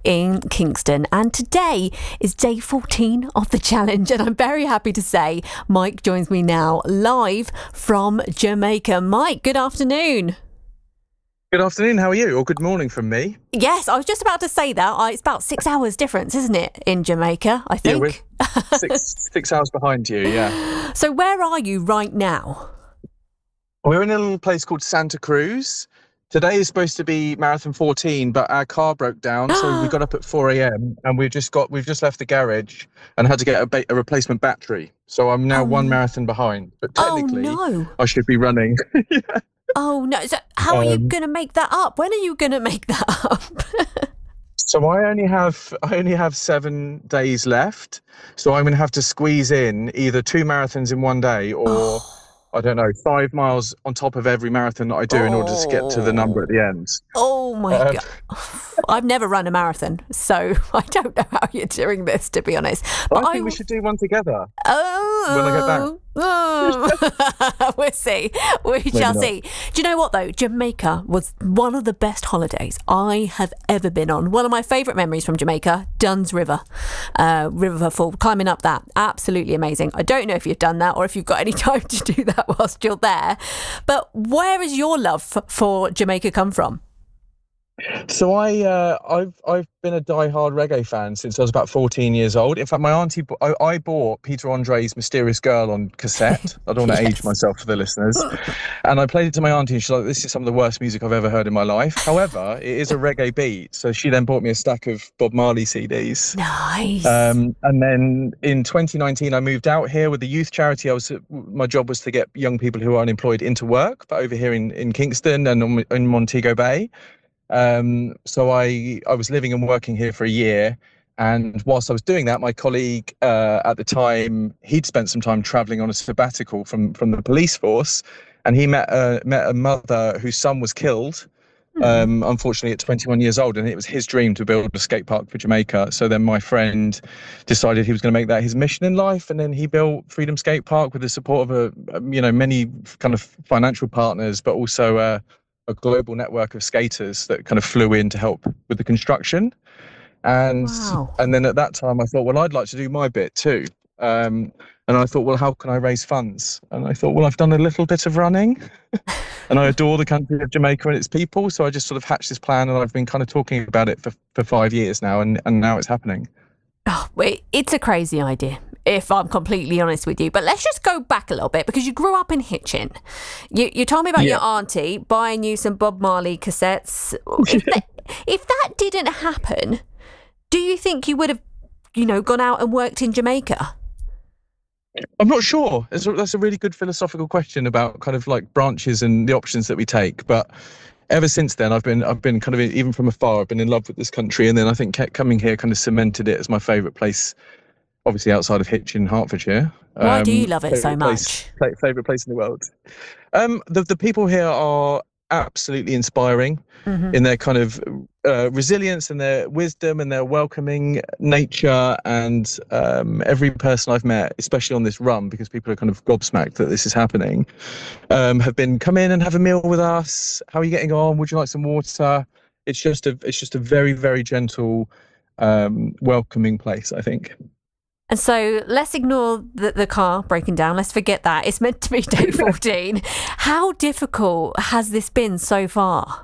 in Kingston. And today is day 14 of the challenge. And I'm very happy to say Mike joins me now live from Jamaica. Mike, good afternoon. Good afternoon, how are you? Or good morning from me. Yes, I was just about to say that. It's about 6 hours difference, isn't it, in Jamaica, I think? Yeah, we're six hours behind you, yeah. So where are you right now? We're in a little place called Santa Cruz. Today is supposed to be Marathon 14, but our car broke down, so we got up at 4 a.m. and we've just left the garage and had to get a replacement battery. So I'm now one marathon behind, but technically I should be running. Yeah. Oh, no. So how are you going to make that up? When are you going to make that up? So I only have 7 days left. So I'm going to have to squeeze in either 2 marathons in one day or, I don't know, 5 miles on top of every marathon that I do in order to get to the number at the end. Oh, my God. I've never run a marathon, so I don't know how you're doing this, to be honest. But I think we should do one together. Oh. When I get back. We'll see. We shall see. Do you know what, though? Jamaica was one of the best holidays I have ever been on. One of my favourite memories from Jamaica, Dunn's River. River Fall, climbing up that. Absolutely amazing. I don't know if you've done that or if you've got any time to do that whilst you're there. But where has your love for Jamaica come from? So I've been a die-hard reggae fan since I was about 14 years old. In fact, my auntie, I bought Peter Andre's Mysterious Girl on cassette. I don't want to age myself for the listeners. And I played it to my auntie and she's like, this is some of the worst music I've ever heard in my life. However, it is a reggae beat. So she then bought me a stack of Bob Marley CDs. Nice. And then in 2019, I moved out here with the youth charity. My job was to get young people who are unemployed into work, but over here in Kingston and in Montego Bay. So I was living and working here for a year, and whilst I was doing that, my colleague at the time, he'd spent some time traveling on a sabbatical from the police force, and he met a mother whose son was killed, unfortunately at 21 years old, and it was his dream to build a skate park for Jamaica. So then my friend decided he was going to make that his mission in life, and then he built Freedom Skate Park with the support of many kind of financial partners, but also a global network of skaters that kind of flew in to help with the construction. And then at that time I thought, well, I'd like to do my bit too. And I thought, well, how can I raise funds? And I thought, well, I've done a little bit of running and I adore the country of Jamaica and its people. So I just sort of hatched this plan, and I've been kind of talking about it for 5 years now, and now it's happening. Oh, it's a crazy idea, if I'm completely honest with you. But let's just go back a little bit, because you grew up in Hitchin. You told me about your auntie buying you some Bob Marley cassettes. If that didn't happen, do you think you would have, gone out and worked in Jamaica? I'm not sure. That's a really good philosophical question about kind of like branches and the options that we take. But ever since then, I've been kind of, even from afar, I've been in love with this country. And then I think coming here kind of cemented it as my favourite place, obviously outside of Hitchin, Hertfordshire. Why do you love it so much? Favourite place in the world. The people here are absolutely inspiring in their kind of resilience and their wisdom and their welcoming nature. And every person I've met, especially on this run, because people are kind of gobsmacked that this is happening, have been, come in and have a meal with us. How are you getting on? Would you like some water? It's just a very, very gentle, welcoming place, I think. And so let's ignore the car breaking down. Let's forget that. It's meant to be day 14. How difficult has this been so far?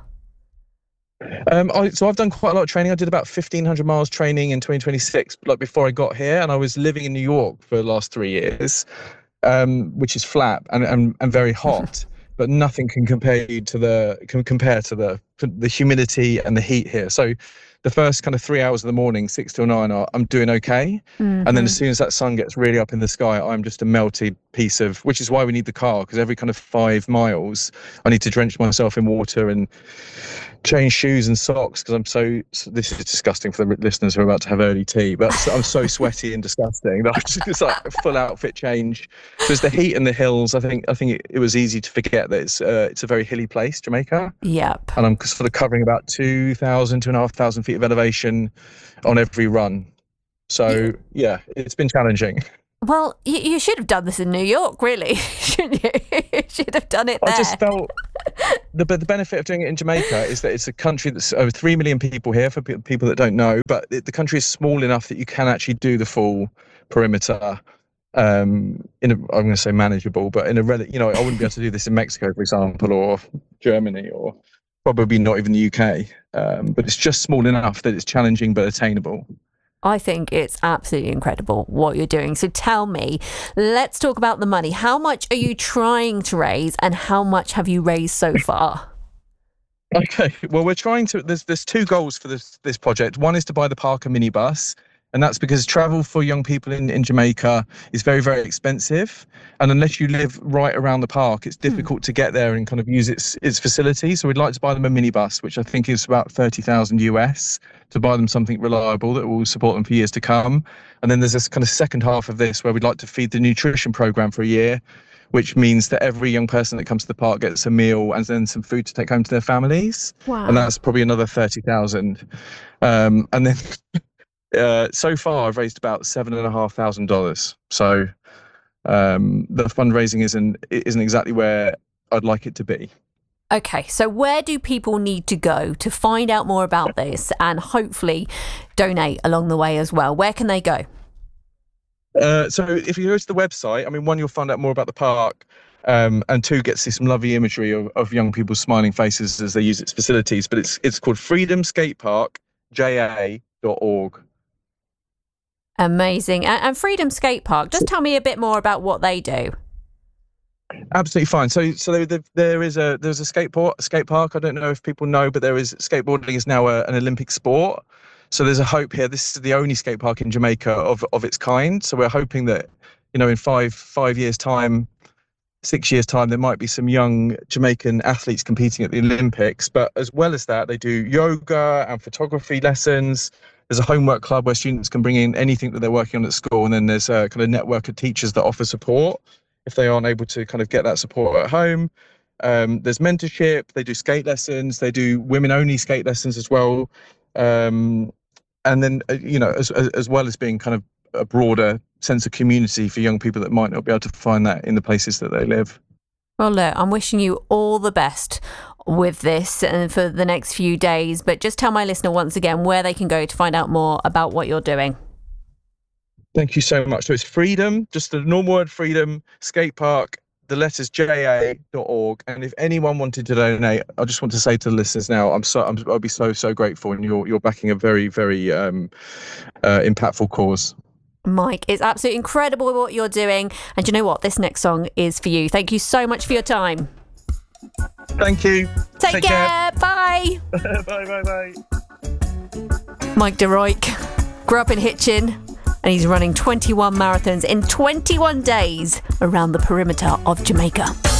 So I've done quite a lot of training. I did about 1,500 miles training in 2026, like before I got here. And I was living in New York for the last 3 years, which is flat and very hot. But nothing can compare to the humidity and the heat here. So the first kind of 3 hours of the morning, 6 till 9, I'm doing okay. And then as soon as that sun gets really up in the sky, I'm just a melted piece of, which is why we need the car, because every kind of 5 miles, I need to drench myself in water and change shoes and socks, because this is disgusting for the listeners who are about to have early tea, but I'm so sweaty and disgusting that it's like a full outfit change. So it's the heat and the hills. I think it was easy to forget that it's a very hilly place, Jamaica. Yep. And I'm sort of covering about 2,500 feet of elevation on every run. So yeah, it's been challenging. Well, you should have done this in New York, really, shouldn't you? You should have done it there. I just felt the benefit of doing it in Jamaica is that it's a country that's over 3 million people here, for people that don't know, but the country is small enough that you can actually do the full perimeter I'm going to say manageable, but in a I wouldn't be able to do this in Mexico, for example, or Germany, or probably not even the UK. But it's just small enough that it's challenging but attainable. I think it's absolutely incredible what you're doing. So tell me, let's talk about the money. How much are you trying to raise, and how much have you raised so far? Okay, well, we're trying to. There's two goals for this project. One is to buy the Parker minibus, and that's because travel for young people in Jamaica is very, very expensive. And unless you live right around the park, it's difficult to get there and kind of use its facilities. So we'd like to buy them a minibus, which I think is about $30,000 US, to buy them something reliable that will support them for years to come. And then there's this kind of second half of this where we'd like to feed the nutrition program for a year, which means that every young person that comes to the park gets a meal and then some food to take home to their families. Wow. And that's probably another 30,000. And then so far I've raised about $7,500. So the fundraising isn't exactly where I'd like it to be. Okay, so where do people need to go to find out more about this and hopefully donate along the way as well? Where can they go? So if you go to the website, I mean, one, you'll find out more about the park, and two, get to see some lovely imagery of young people's smiling faces as they use its facilities. But it's called freedomskateparkja.org. Amazing. And Freedom Skate Park, just tell me a bit more about what they do. Absolutely fine. So there's a skate park. I don't know if people know, but skateboarding is now an Olympic sport. So there's a hope here. This is the only skate park in Jamaica of its kind. So we're hoping that, in 5 years' time, 6 years' time, there might be some young Jamaican athletes competing at the Olympics. But as well as that, they do yoga and photography lessons. There's a homework club where students can bring in anything that they're working on at school. And then there's a kind of network of teachers that offer support if they aren't able to kind of get that support at home. There's mentorship. They do skate lessons. They do women-only skate lessons as well. And then, as well as being kind of a broader sense of community for young people that might not be able to find that in the places that they live. Well, look, I'm wishing you all the best with this and for the next few days. But just tell my listener once again where they can go to find out more about what you're doing. Thank you so much. So it's Freedom, just the normal word Freedom, skate park, the letters ja.org. And if anyone wanted to donate, I just want to say to the listeners now, I'll be so grateful, and you're backing a very, very impactful cause. Mike, it's absolutely incredible what you're doing. And you know what? This next song is for you. Thank you so much for your time. Thank you. Take care. Bye. Bye. Mike De Ruyck grew up in Hitchin, and he's running 21 marathons in 21 days around the perimeter of Jamaica.